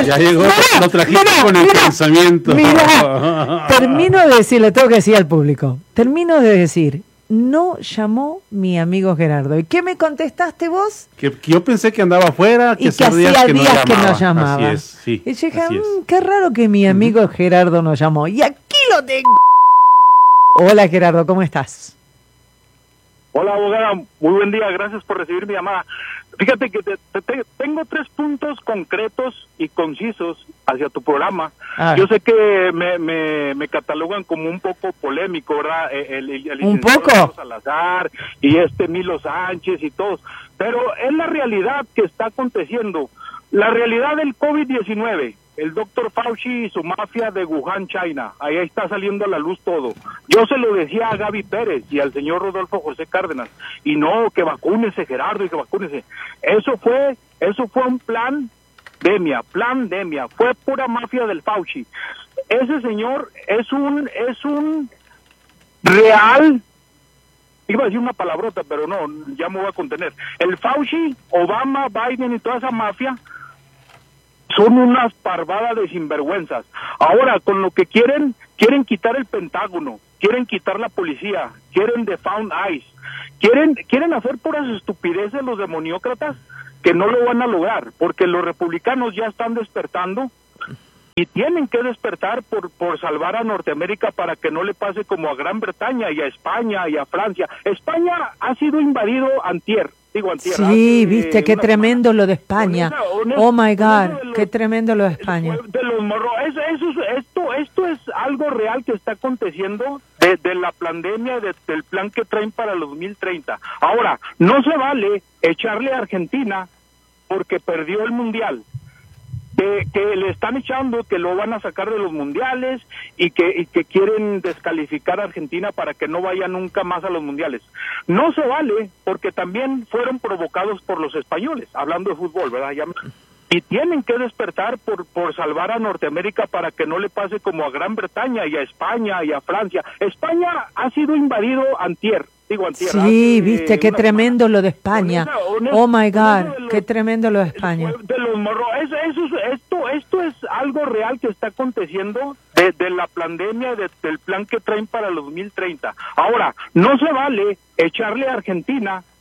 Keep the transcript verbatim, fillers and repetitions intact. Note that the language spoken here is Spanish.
Ya llegó, mira, lo trajiste mira, con el mira, pensamiento. Mira, termino de decir, le tengo que decir al público, termino de decir, no llamó mi amigo Gerardo. ¿Y qué me contestaste vos? Que, que yo pensé que andaba afuera, que y que hacía días, hacía que, días no que no llamaba. llamaba. Así es, sí. Y yo dije, así es. mmm, qué raro que mi amigo uh-huh. Gerardo no llamó. Y aquí lo tengo. Hola Gerardo, ¿cómo estás? Hola abogada, muy buen día, gracias por recibir mi llamada. Fíjate que te, te, te, tengo tres puntos concretos y concisos hacia tu programa. Ah. Yo sé que me, me, me catalogan como un poco polémico, ¿verdad? El, el, el ¿Un poco? Salazar y este Milo Sánchez y todos, pero es la realidad que está aconteciendo. La realidad del COVID diecinueve, el doctor Fauci y su mafia de Wuhan, China, ahí está saliendo a la luz todo. Yo se lo decía a Gaby Pérez y al señor Rodolfo José Cárdenas, y no, que vacúnese Gerardo y que vacúnese. Eso fue, eso fue un plan demia, plan demia, fue pura mafia del Fauci. Ese señor es un, es un real, iba a decir una palabrota, pero no, ya me voy a contener. El Fauci, Obama, Biden y toda esa mafia son unas parvadas de sinvergüenzas. Ahora, con lo que quieren, quieren quitar el Pentágono, quieren quitar la policía, quieren defund ICE, quieren, quieren hacer puras estupideces los demoniócratas que no lo van a lograr, porque los republicanos ya están despertando y tienen que despertar por, por salvar a Norteamérica para que no le pase como a Gran Bretaña y a España y a Francia. España ha sido invadido antier. Digo, antier, sí, viste, qué tremendo lo de España. Esa, honest, oh my God, los, qué tremendo lo de España. De los morros, eso, eso, esto, esto es algo real que está aconteciendo de, de la pandemia, de, del plan que traen para los dos mil treinta. Ahora, no se vale echarle a Argentina porque perdió el Mundial. Que, que le están echando, que lo van a sacar de los mundiales y que, y que quieren descalificar a Argentina para que no vaya nunca más a los mundiales. No se vale, porque también fueron provocados por los españoles, hablando de fútbol, ¿verdad? Ya me... Y tienen que despertar por, por salvar a Norteamérica para que no le pase como a Gran Bretaña y a España y a Francia. España ha sido invadido antier. Digo, antier, sí, hace, viste, eh, qué tremendo semana. lo de España. Honesta, honesta, oh my God, los, qué tremendo lo de España. De los morros, eso, eso, esto, esto es algo real que está aconteciendo de, de la pandemia, de, del plan que traen para los dos mil treinta. Ahora, no se vale echarle a Argentina